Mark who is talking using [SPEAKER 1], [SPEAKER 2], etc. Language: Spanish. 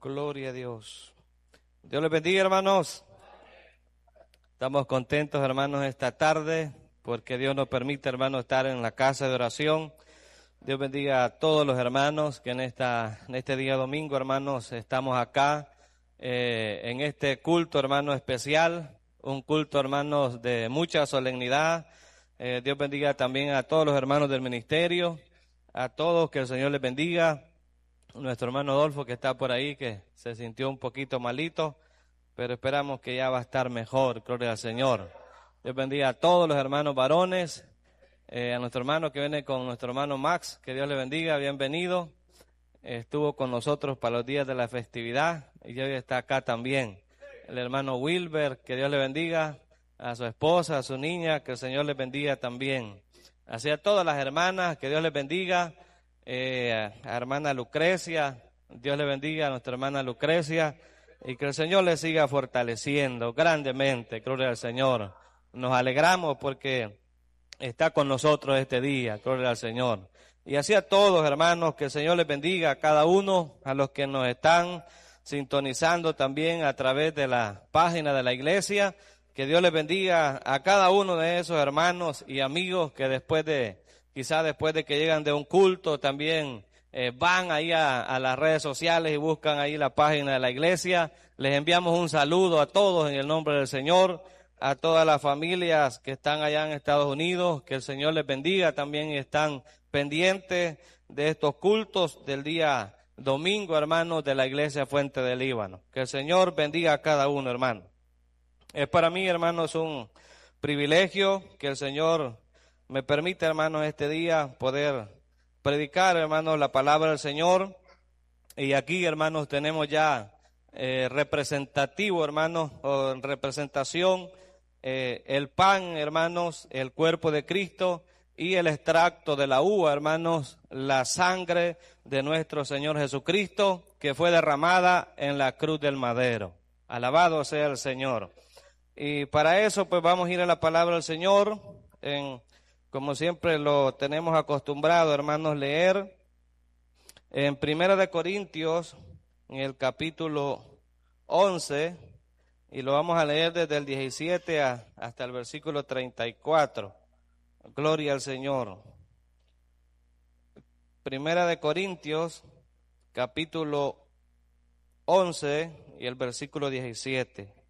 [SPEAKER 1] Gloria a Dios. Dios les bendiga, hermanos. Estamos contentos, hermanos, esta tarde, porque Dios nos permite, hermanos, estar en la casa de oración. Dios bendiga a todos los hermanos que en este día domingo, hermanos, estamos acá en este culto, hermano, especial, un culto, hermanos, de mucha solemnidad. Dios bendiga también a todos los hermanos del ministerio, a todos, que el Señor les bendiga. Nuestro hermano Adolfo, que está por ahí, que se sintió un poquito malito, pero esperamos que ya va a estar mejor, gloria al Señor. Dios bendiga a todos los hermanos varones, a nuestro hermano que viene con nuestro hermano Max, que Dios le bendiga, bienvenido. Estuvo con nosotros para los días de la festividad y hoy está acá también. El hermano Wilber, que Dios le bendiga, a su esposa, a su niña, que el Señor les bendiga también. Así a todas las hermanas, que Dios les bendiga. A hermana Lucrecia, Dios le bendiga a nuestra hermana Lucrecia y que el Señor le siga fortaleciendo grandemente, gloria al Señor. Nos alegramos porque está con nosotros este día, gloria al Señor. Y así a todos, hermanos, que el Señor les bendiga a cada uno, a los que nos están sintonizando también a través de la página de la iglesia, que Dios les bendiga a cada uno de esos hermanos y amigos que quizás después de que llegan de un culto también van ahí a las redes sociales y buscan ahí la página de la iglesia. Les enviamos un saludo a todos en el nombre del Señor, a todas las familias que están allá en Estados Unidos, que el Señor les bendiga también y están pendientes de estos cultos del día domingo, hermanos, de la iglesia Fuente del Líbano. Que el Señor bendiga a cada uno, hermano. Es para mí, hermanos, un privilegio que el Señor me permite, hermanos, este día poder predicar, hermanos, la palabra del Señor. Y aquí, hermanos, tenemos ya representativo, hermanos, o en representación, el pan, hermanos, el cuerpo de Cristo y el extracto de la uva, hermanos, la sangre de nuestro Señor Jesucristo que fue derramada en la cruz del madero. Alabado sea el Señor. Y para eso, pues vamos a ir a la palabra del Señor, como siempre lo tenemos acostumbrado, hermanos, leer en 1 Corintios, en el capítulo 11, y lo vamos a leer desde el 17 hasta el versículo 34. Gloria al Señor. 1 Corintios, capítulo 11 y el versículo 17.